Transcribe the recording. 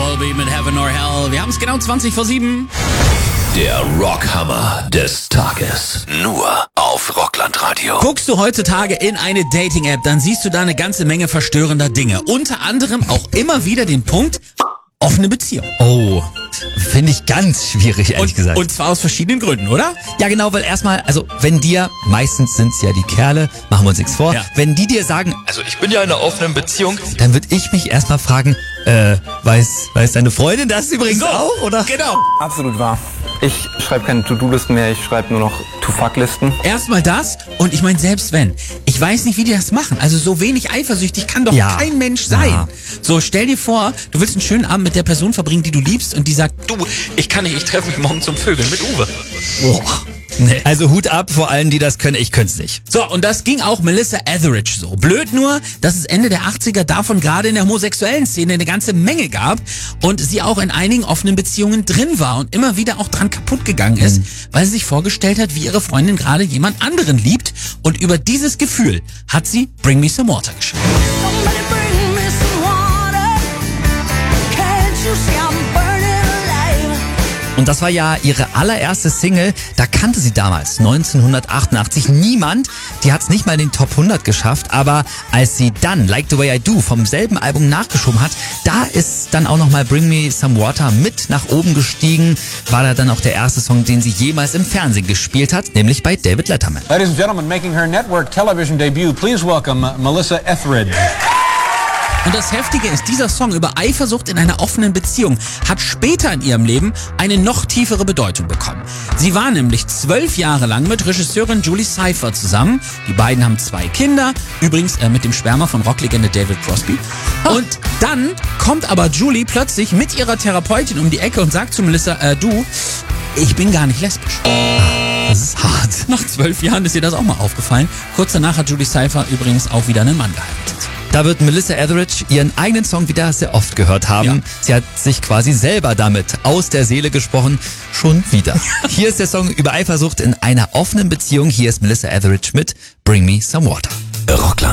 Colby mit Heaven or Hell. Wir haben es genau 20 vor 7. Der Rockhammer des Tages. Nur auf Rocklandradio. Guckst du heutzutage in eine Dating-App, dann siehst du da eine ganze Menge verstörender Dinge. Unter anderem auch immer wieder den Punkt, offene Beziehung. Oh, finde ich ganz schwierig, ehrlich gesagt. Und zwar aus verschiedenen Gründen, oder? Ja, genau, weil erstmal, also wenn dir, meistens sind's ja die Kerle, machen wir uns nichts vor, Ja. wenn die dir sagen, also ich bin ja in einer offenen Beziehung, dann würde ich mich erstmal fragen, weiß deine Freundin das übrigens auch, oder? Genau. Absolut wahr. Ich schreibe keine To-Do-Listen mehr, ich schreibe nur noch To-Fuck-Listen. Erstmal das und ich meine, selbst wenn, ich weiß nicht, wie die das machen. Also so wenig eifersüchtig kann doch Ja. kein Mensch sein. Ja. So, stell dir vor, du willst einen schönen Abend mit der Person verbringen, die du liebst und die sagt, du, ich kann nicht, ich treffe mich morgen zum Vögeln mit Uwe. Boah. Nee. Also Hut ab vor allen, die das können, ich könnte es nicht. So, und das ging auch Melissa Etheridge so. Blöd nur, dass es Ende der 80er davon gerade in der homosexuellen Szene eine ganze Menge gab und sie auch in einigen offenen Beziehungen drin war und immer wieder auch dran kaputt gegangen ist, weil sie sich vorgestellt hat, wie ihre Freundin gerade jemand anderen liebt, und über dieses Gefühl hat sie Bring Me Some Water geschrieben. Somebody bring me some water. Can't you see I'm burning alive? Und das war ja ihre allererste Single, da kannte sie damals, 1988, niemand. Die hat es nicht mal in den Top 100 geschafft, aber als sie dann Like the Way I Do vom selben Album nachgeschoben hat, da ist dann auch nochmal Bring Me Some Water mit nach oben gestiegen, war da dann auch der erste Song, den sie jemals im Fernsehen gespielt hat, nämlich bei David Letterman. Ladies and gentlemen, making her network television debut, please welcome Melissa Etheridge. Und das Heftige ist, dieser Song über Eifersucht in einer offenen Beziehung hat später in ihrem Leben eine noch tiefere Bedeutung bekommen. Sie war nämlich 12 Jahre lang mit Regisseurin Julie Cypher zusammen. Die beiden haben 2 Kinder, übrigens mit dem Schwärmer von Rocklegende David Crosby. Und dann kommt aber Julie plötzlich mit ihrer Therapeutin um die Ecke und sagt zu Melissa, du, ich bin gar nicht lesbisch. Das ist hart. Nach 12 Jahren ist ihr das auch mal aufgefallen. Kurz danach hat Julie Cypher übrigens auch wieder einen Mann geheiratet. Da wird Melissa Etheridge ihren eigenen Song wieder sehr oft gehört haben. Ja. Sie hat sich quasi selber damit aus der Seele gesprochen. Schon wieder. Hier ist der Song über Eifersucht in einer offenen Beziehung. Hier ist Melissa Etheridge mit Bring Me Some Water. Rockland.